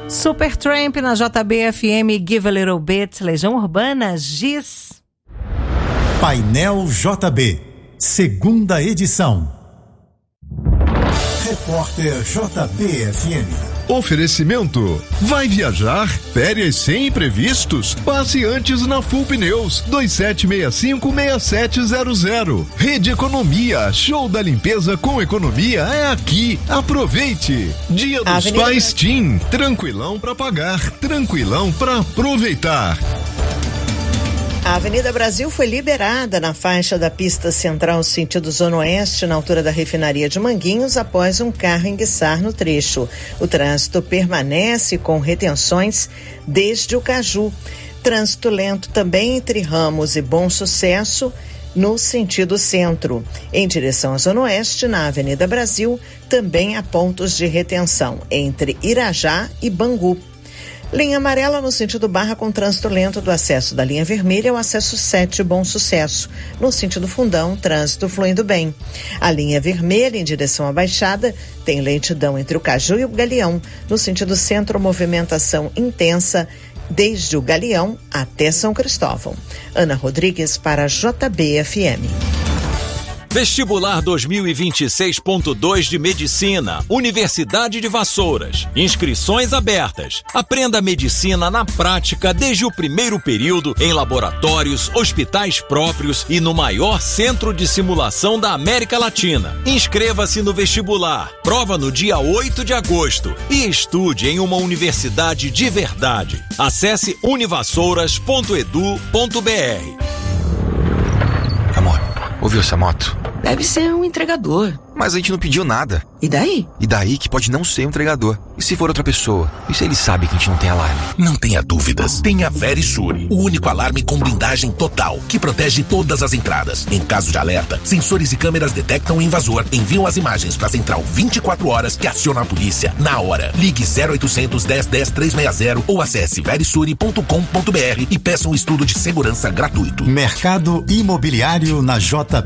Supertramp na JB-FM, Give a Little Bit, Legião Urbana, Giz. Painel JB, segunda edição. Repórter JB-FM. Oferecimento: vai viajar? Férias sem imprevistos? Passe antes na Full Pneus 2765-6700. Rede Economia, show da limpeza com economia é aqui. Aproveite. Dia dos Pais TIM, tranquilão pra pagar, tranquilão pra aproveitar. A Avenida Brasil foi liberada na faixa da pista central sentido Zona Oeste, na altura da refinaria de Manguinhos, após um carro enguiçar no trecho. O trânsito permanece com retenções desde o Caju. Trânsito lento também entre Ramos e Bom Sucesso, no sentido centro. Em direção à Zona Oeste, na Avenida Brasil, também há pontos de retenção entre Irajá e Bangu. Linha amarela no sentido Barra com trânsito lento do acesso da linha vermelha ao acesso 7 Bom Sucesso. No sentido Fundão, trânsito fluindo bem. A linha vermelha em direção à Baixada tem lentidão entre o Caju e o Galeão. No sentido centro, movimentação intensa desde o Galeão até São Cristóvão. Ana Rodrigues para JB-FM. Vestibular 2026.2 de Medicina, Universidade de Vassouras. Inscrições abertas. Aprenda medicina na prática desde o primeiro período em laboratórios, hospitais próprios e no maior centro de simulação da América Latina. Inscreva-se no vestibular. Prova no dia 8 de agosto e estude em uma universidade de verdade. Acesse univassouras.edu.br. Amor, ouviu essa moto? Deve ser um entregador. Mas a gente não pediu nada. E daí? E daí que pode não ser um entregador. E se for outra pessoa? E se ele sabe que a gente não tem alarme? Não tenha dúvidas. Tenha Verisure, o único alarme com blindagem total, que protege todas as entradas. Em caso de alerta, sensores e câmeras detectam o invasor, enviam as imagens para a central 24 horas que aciona a polícia na hora. Ligue 0800 10 10 360 ou acesse verisure.com.br e peça um estudo de segurança gratuito. Mercado Imobiliário na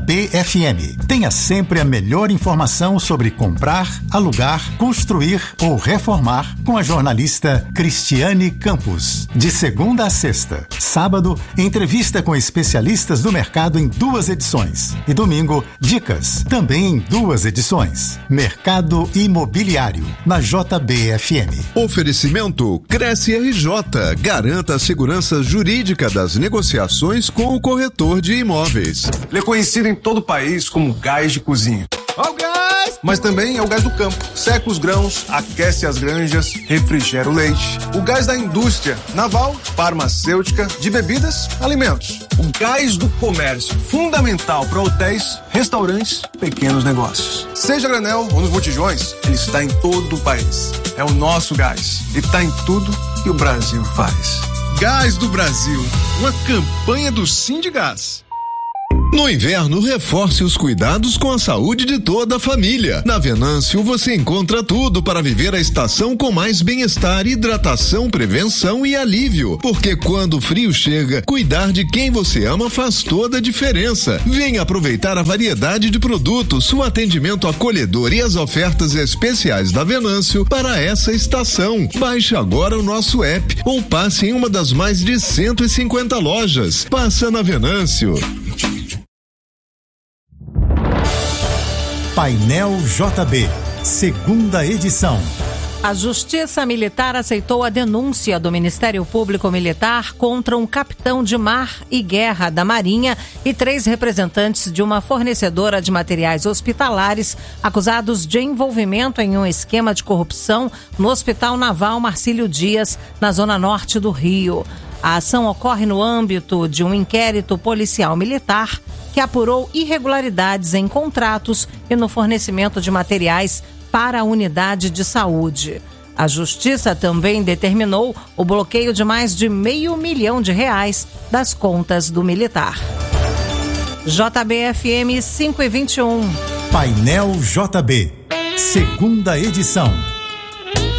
JB-FM. Tenha sempre a melhor informação sobre comprar, alugar, construir ou reformar com a jornalista Cristiane Campos. De segunda a sexta. Sábado, entrevista com especialistas do mercado em 2 edições. E domingo, dicas, também em 2 edições. Mercado Imobiliário, na JB-FM. Oferecimento: Cresce RJ. Garanta a segurança jurídica das negociações com o corretor de imóveis. Ele é conhecido em todo o país como gás de cozinha. Ó o gás! Mas também é o gás do campo. Seca os grãos, aquece as granjas, refrigera o leite. O gás da indústria naval, farmacêutica, de bebidas, alimentos. O gás do comércio, fundamental para hotéis, restaurantes, pequenos negócios. Seja a granel ou nos botijões, ele está em todo o país. É o nosso gás. E está em tudo que o Brasil faz. Gás do Brasil, uma campanha do Sindigás. No inverno, reforce os cuidados com a saúde de toda a família. Na Venâncio, você encontra tudo para viver a estação com mais bem-estar, hidratação, prevenção e alívio. Porque quando o frio chega, cuidar de quem você ama faz toda a diferença. Venha aproveitar a variedade de produtos, o atendimento acolhedor e as ofertas especiais da Venâncio para essa estação. Baixe agora o nosso app ou passe em uma das mais de 150 lojas. Passa na Venâncio. Painel JB, segunda edição. A Justiça Militar aceitou a denúncia do Ministério Público Militar contra um capitão de mar e guerra da Marinha e 3 representantes de uma fornecedora de materiais hospitalares acusados de envolvimento em um esquema de corrupção no Hospital Naval Marcílio Dias, na zona norte do Rio. A ação ocorre no âmbito de um inquérito policial militar que apurou irregularidades em contratos e no fornecimento de materiais para a unidade de saúde. A Justiça também determinou o bloqueio de mais de R$500 milhão das contas do militar. JB-FM 5:21. Painel JB, segunda edição.